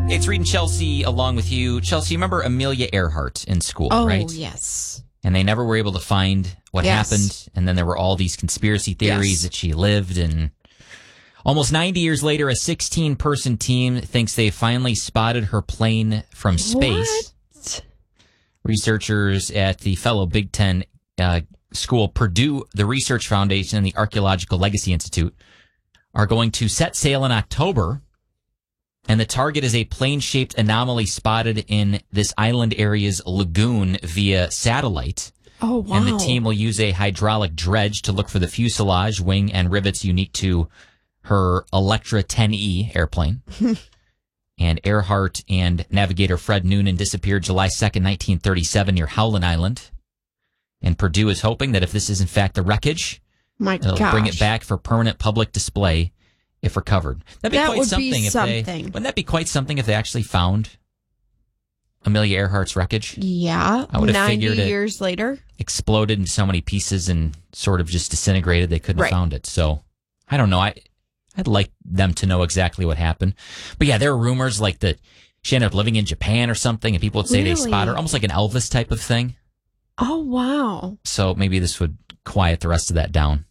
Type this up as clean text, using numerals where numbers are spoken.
It's Reed and Chelsea along with you. Chelsea, you remember Amelia Earhart in school, right? Oh, yes. And they never were able to find what happened. And then there were all these conspiracy theories that she lived. And almost 90 years later, a 16-person team thinks they finally spotted her plane from space. What? Researchers at the fellow Big Ten school, Purdue, the Research Foundation, and the Archaeological Legacy Institute are going to set sail in October. And the target is a plane-shaped anomaly spotted in this island area's lagoon via satellite. Oh, wow. And the team will use a hydraulic dredge to look for the fuselage, wing, and rivets unique to her Electra 10E airplane. And Earhart and navigator Fred Noonan disappeared July 2nd, 1937 near Howland Island. And Purdue is hoping that if this is in fact the wreckage, it'll bring it back for permanent public display if recovered. That'd be quite something. Wouldn't that be quite something if they actually found Amelia Earhart's wreckage? Yeah. I would have 90 figured years later. Exploded in so many pieces and sort of just disintegrated. They couldn't have found it. So I don't know. I'd like them to know exactly what happened. But yeah, there are rumors like that she ended up living in Japan or something, and people would say they spot her, almost like an Elvis type of thing. Oh, wow. So maybe this would quiet the rest of that down.